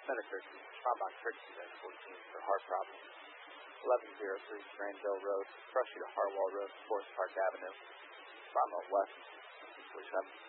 Senator Traumbach Courtesy Bed 14 for heart problems. 1103 Granville Road, Crush to Hartwell Road, Forest Park Avenue, Farmville West, 47.